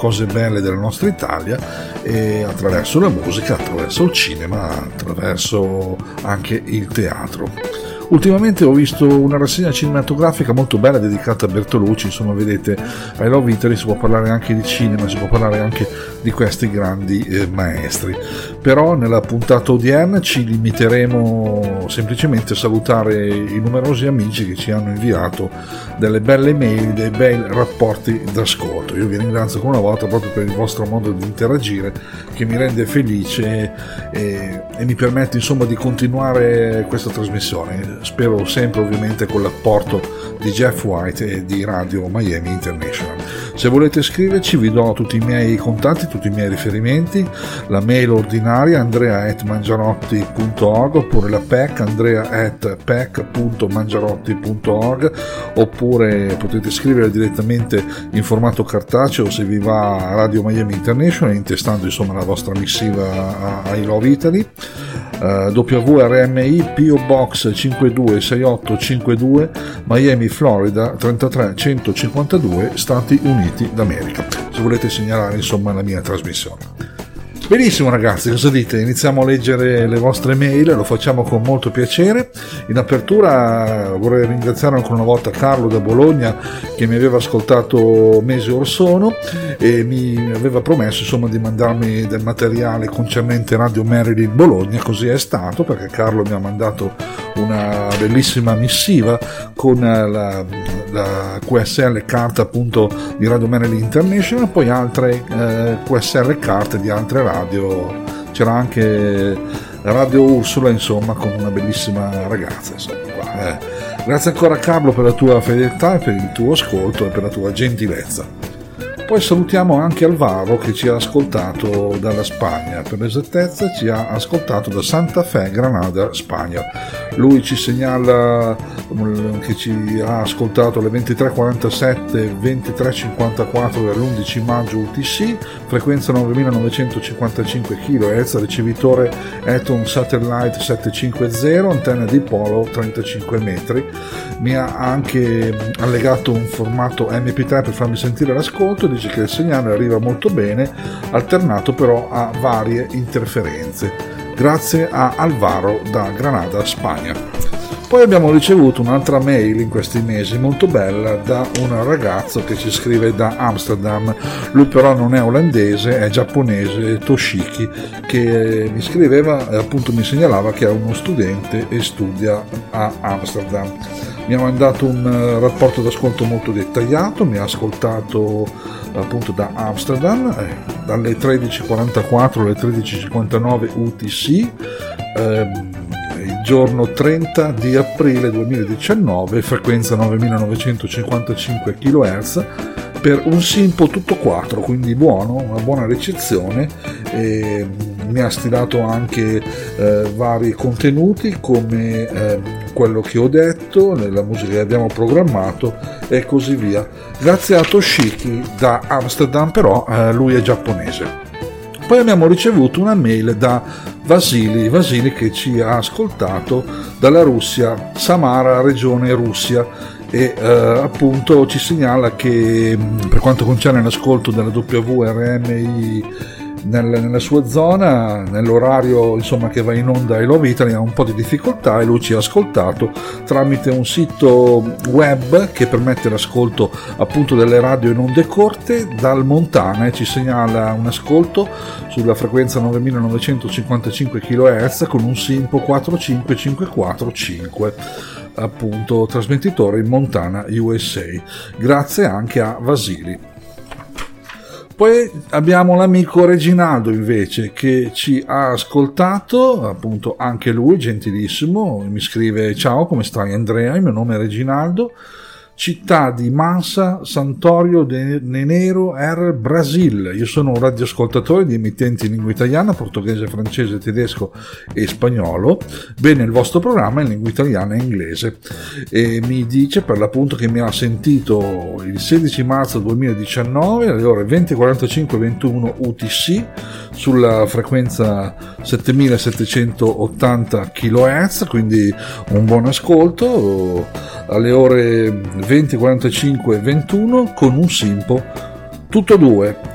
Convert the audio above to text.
cose belle della nostra Italia, e attraverso la musica, attraverso il cinema, attraverso anche il teatro. Ultimamente ho visto una rassegna cinematografica molto bella dedicata a Bertolucci. Insomma, vedete, ai Love Italy si può parlare anche di cinema, si può parlare anche di questi grandi maestri. Però nella puntata odierna ci limiteremo semplicemente a salutare i numerosi amici che ci hanno inviato delle belle mail, dei bei rapporti d'ascolto. Io vi ringrazio ancora una volta proprio per il vostro modo di interagire, che mi rende felice e mi permette insomma di continuare questa trasmissione. Spero sempre ovviamente con l'apporto di Jeff White e di Radio Miami International. Se volete scriverci vi do tutti i miei contatti, tutti i miei riferimenti: la mail ordinaria andrea@mangiarotti.org, oppure la PEC andrea@pec.mangiarotti.org, oppure potete scrivere direttamente in formato cartaceo se vi va a Radio Miami International, intestando insomma la vostra missiva ai Love Italy. WRMI PO Box 526852 Miami, Florida 33152, Stati Uniti d'America, se volete segnalare insomma la mia trasmissione. Benissimo ragazzi, cosa dite? Iniziamo a leggere le vostre mail, lo facciamo con molto piacere. In apertura vorrei ringraziare ancora una volta Carlo da Bologna, che mi aveva ascoltato mesi or sono e mi aveva promesso insomma di mandarmi del materiale concernente Radio Maryland Bologna. Così è stato, perché Carlo mi ha mandato una bellissima missiva con la QSL carta appunto di Radio Maryland International, poi altre QSL carte di altre radio. C'era anche Radio Ursula, insomma, con una bellissima ragazza, insomma. Grazie ancora Carlo per la tua fedeltà, per il tuo ascolto e per la tua gentilezza. Poi salutiamo anche Alvaro, che ci ha ascoltato dalla Spagna, per l'esattezza ci ha ascoltato da Santa Fe, Granada, Spagna. Lui ci segnala che ci ha ascoltato alle 23:47 23:54 dell'11 maggio UTC, frequenza 9955 kHz, ricevitore Eton Satellite 750, antenna dipolo 35 metri. Mi ha anche allegato un formato MP3 per farmi sentire l'ascolto. Dice che il segnale arriva molto bene, alternato però a varie interferenze. Grazie a Alvaro da Granada, Spagna. Poi abbiamo ricevuto un'altra mail in questi mesi molto bella da un ragazzo che ci scrive da Amsterdam. Lui però non è olandese, è giapponese, Toshiki, che mi scriveva e appunto mi segnalava che è uno studente e studia a Amsterdam. Mi ha mandato un rapporto d'ascolto molto dettagliato, mi ha ascoltato appunto da Amsterdam dalle 13:44 alle 13:59 UTC, il giorno 30 di aprile 2019, frequenza 9955 kHz, per un Simpo tutto 4, quindi buono, una buona ricezione. Mi ha stilato anche vari contenuti come quello che ho detto, nella musica che abbiamo programmato e così via. Grazie a Toshiki da Amsterdam, però lui è giapponese. Poi abbiamo ricevuto una mail da Vasili che ci ha ascoltato dalla Russia, Samara, regione Russia, e appunto ci segnala che per quanto concerne l'ascolto della WRMI nella sua zona, nell'orario insomma che va in onda ai Love Italy, ha un po' di difficoltà, e lui ci ha ascoltato tramite un sito web che permette l'ascolto appunto delle radio in onde corte dal Montana, e ci segnala un ascolto sulla frequenza 9955 kHz con un Simpo 45545, appunto trasmettitore in Montana, USA. Grazie anche a Vasili. Poi abbiamo l'amico Reginaldo invece, che ci ha ascoltato, appunto anche lui gentilissimo, mi scrive: ciao, come stai Andrea, il mio nome è Reginaldo, città di Mansa, Santorio de Nenero, Brasil. Io sono un radioascoltatore di emittenti in lingua italiana, portoghese, francese, tedesco e spagnolo. Bene, il vostro programma è in lingua italiana e inglese, e mi dice per l'appunto che mi ha sentito il 16 marzo 2019 alle ore 20:45-21 UTC sulla frequenza 7780 kHz, quindi un buon ascolto, alle ore 20:45-21 con un Simpo tutto 2,